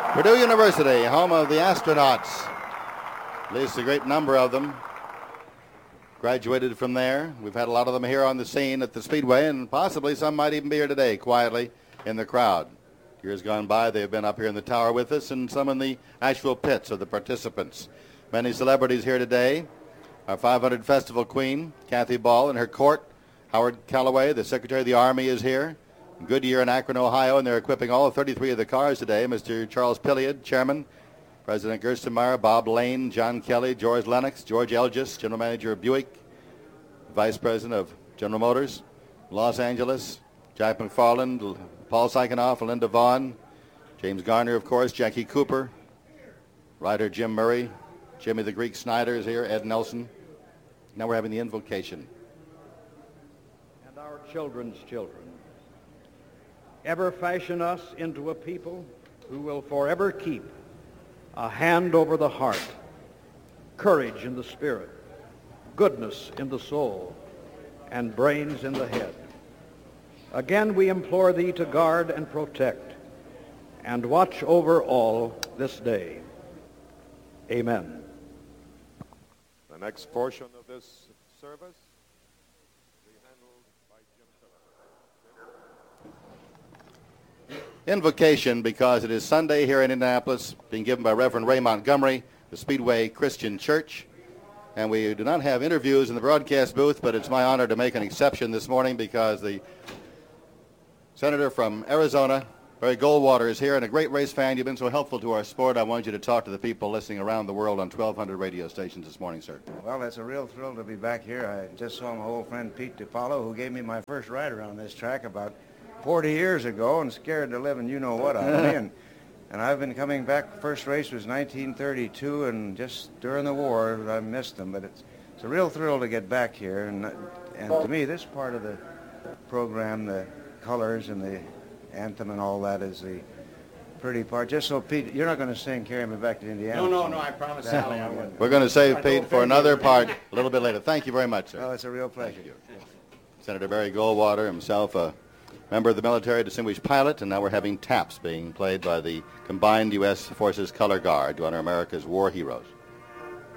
Purdue University, home of the astronauts. At least a great number of them graduated from there. We've had a lot of them here on the scene at the Speedway, and possibly some might even be here today, quietly in the crowd. Years gone by, they've been up here in the tower with us, and some in the actual pits of the participants. Many celebrities here today. Our 500 Festival Queen, Kathy Ball, and her court. Howard Callaway, the Secretary of the Army, is here. Goodyear in Akron, Ohio, and they're equipping all 33 of the cars today. Mr. Charles Pilliard, Chairman, President Gerstenmaier, Bob Lane, John Kelly, George Lennox, George Elgis, General Manager of Buick, Vice President of General Motors, Los Angeles, Jack McFarland, Paul Sykenoff, Linda Vaughn, James Garner, of course, Jackie Cooper, writer Jim Murray, Jimmy the Greek Snyder is here, Ed Nelson. Now we're having the invocation. And our children's children. Ever fashion us into a people who will forever keep a hand over the heart, courage in the spirit, goodness in the soul, and brains in the head. Again, we implore thee to guard and protect and watch over all this day. Amen. The next portion of this service will be handled by Jim Phillips. Invocation, because it is Sunday here in Indianapolis, being given by Reverend Ray Montgomery, the Speedway Christian Church. And we do not have interviews in the broadcast booth, but it's my honor to make an exception this morning because the senator from Arizona, Barry Goldwater, is here, and a great race fan. You've been so helpful to our sport. I want you to talk to the people listening around the world on 1,200 radio stations this morning, sir. Well, it's a real thrill to be back here. I just saw my old friend Pete DiPaolo, who gave me my first ride around this track about 40 years ago, and scared the living you-know-what out of me. And I've been coming back. First race was 1932, and just during the war, I missed them. But it's a real thrill to get back here. And to me, this part of the program, the colors and the anthem and all that, is the pretty part. Just so, Pete, you're not going to sing Carry Me Back to Indiana. No, I promise Sally I won't. We're going to save Pete for another part a little bit later. Thank you very much, sir. Well, it's a real pleasure. Thank you. Senator Barry Goldwater, himself a member of the military, distinguished pilot, and now we're having taps being played by the combined U.S. Forces Color Guard to honor America's war heroes.